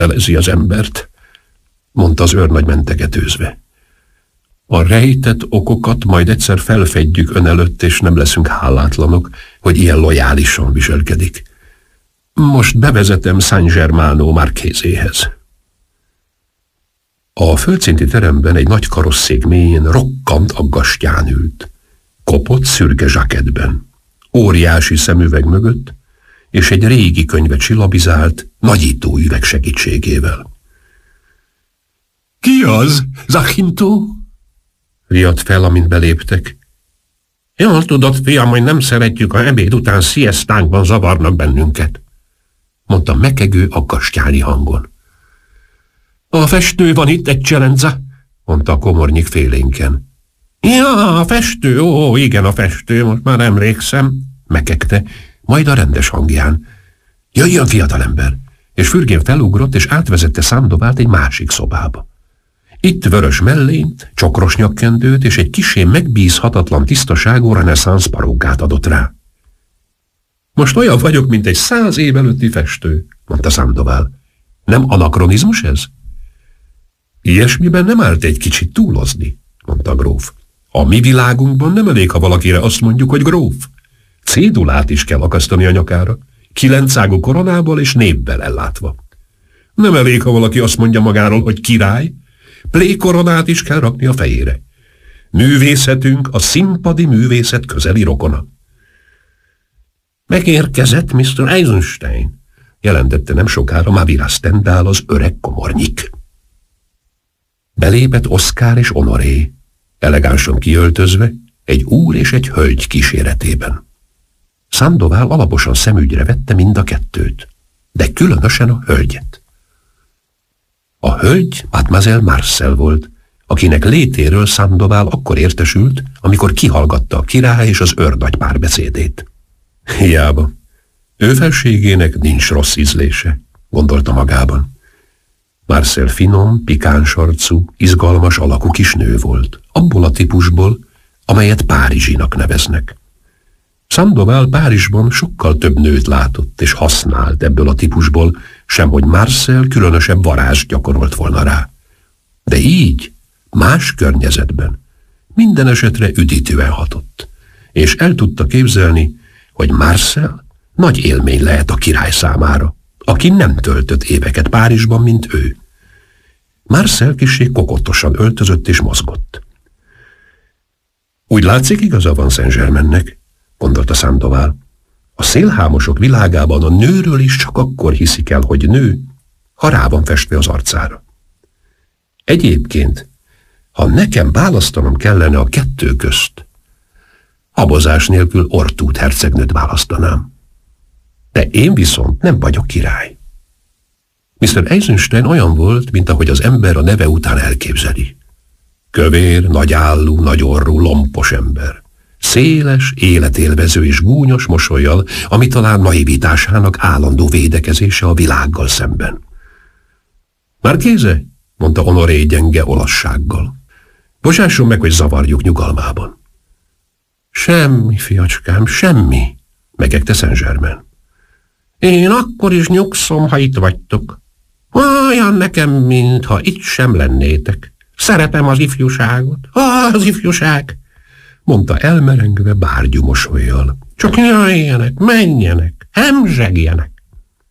elezi az embert, mondta az őrnagy mentegetőzve. A rejtett okokat majd egyszer felfedjük ön előtt, és nem leszünk hálátlanok, hogy ilyen lojálisan viselkedik. Most bevezetem Saint Germano Markézéhez. A földszinti teremben egy nagy karosszék mélyén rokkant aggastyán ült, kopott szürke zsákettben, óriási szemüveg mögött, és egy régi könyvet silabizált nagyítóüveg segítségével. Ki az, Zachinto? Riadt fel, amint beléptek. Jól tudod, fiam, hogy nem szeretjük, ha ebéd után sziesztánkban zavarnak bennünket, mondta mekegő aggastyáni hangon. A festő van itt, Eccellenza, mondta a komornyik félénken. Ja, a festő, ó, igen, a festő, most már emlékszem, mekegte, majd a rendes hangján. Jöjjön, fiatalember, és fürgén felugrott, és átvezette Sandovált egy másik szobába. Itt vörös mellényt, csokros nyakkendőt és egy kissé megbízhatatlan tisztaságú reneszánsz parókát adott rá. Most olyan vagyok, mint egy 100 év előtti festő, mondta Sandoval. Nem anakronizmus ez? Ilyesmiben nem állt egy kicsit túlozni, mondta a gróf. A mi világunkban nem elég, ha valakire azt mondjuk, hogy gróf. Cédulát is kell akasztani a nyakára, 9 ágú koronából és névvel ellátva. Nem elég, ha valaki azt mondja magáról, hogy király, plékoronát is kell rakni a fejére. Művészetünk a színpadi művészet közeli rokona. Megérkezett Mr. Eisenstein, jelentette nem sokára Mavira Stendhal, az öreg komornyik. Belépett Oszkár és Honoré, elegánsan kiöltözve, egy úr és egy hölgy kíséretében. Sandoval alaposan szemügyre vette mind a kettőt, de különösen a hölgyet. A hölgy Mademoiselle Marcel volt, akinek létéről Sandoval akkor értesült, amikor kihallgatta a király és az őrnagy párbeszédét. Hiába, ő felségének nincs rossz ízlése, gondolta magában. Marcel finom, pikáns arcú, izgalmas alakú kis nő volt, abból a típusból, amelyet Párizsinak neveznek. Sandoval Párizsban sokkal több nőt látott és használt ebből a típusból, semhogy Marcel különösebb varázst gyakorolt volna rá. De így, más környezetben, minden esetre üdítően hatott, és el tudta képzelni, hogy Marcel nagy élmény lehet a király számára, aki nem töltött éveket Párizsban, mint ő. Marcel kissé kokottosan öltözött és mozgott. Úgy látszik, igaza van Saint-Germainnek, gondolta Sandoval. A szélhámosok világában a nőről is csak akkor hiszik el, hogy nő, ha rá van festve az arcára. Egyébként, ha nekem választanom kellene a kettő közt, habozás nélkül Ortút hercegnőt választanám. De én viszont nem vagyok király. Mr. Eisenstein olyan volt, mint ahogy az ember a neve után elképzeli. Kövér, nagyállú, nagyorrú, lompos ember. Széles, életélvező és gúnyos mosollyal, ami talán naivitásának állandó védekezése a világgal szemben. Markéze, mondta Honoré gyenge olaszsággal. Bocsásson meg, hogy zavarjuk nyugalmában. Semmi, fiacskám, semmi, megegte Saint-Germain. Én akkor is nyugszom, ha itt vagytok. Olyan nekem, mintha itt sem lennétek. Szeretem az ifjúságot. Az ifjúság, mondta elmerengve bárgyú mosollyal. Csak jöjjenek, menjenek, hemzsegjenek.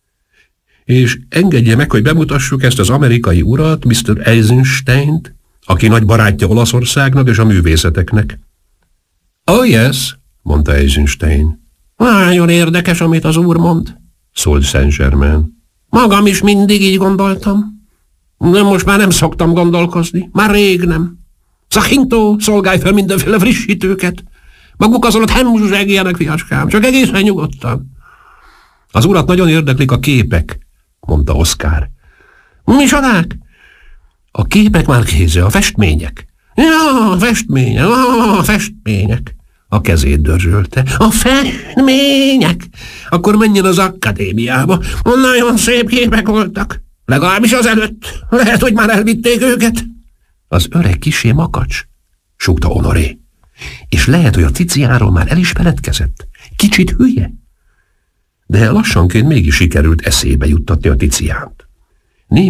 És engedje meg, hogy bemutassuk ezt az amerikai urat, Mr. Eisensteint, aki nagy barátja Olaszországnak és a művészeteknek. Oh yes, mondta Eisenstein. Nagyon érdekes, amit az úr mond, szólt Saint-Germain. Magam is mindig így gondoltam. De most már nem szoktam gondolkozni, már rég nem. Zachinto, szolgálj fel mindenféle frissítőket. Maguk azon ott hemzsegjenek, fiacskám, csak egészen nyugodtan. Az urat nagyon érdeklik a képek, mondta Oszkár. Micsodák? A képek, Markéze, a festmények. Ja, a festmények, a festmények. A kezét dörzsölte. A festmények! Akkor menjen az akadémiába. Nagyon szép képek voltak. Legalábbis az előtt. Lehet, hogy már elvitték őket. Az öreg kissé makacs, súgta Honoré. És lehet, hogy a Ticiánról már el is feledkezett. Kicsit hülye. De lassanként mégis sikerült eszébe juttatni a Ticiánt.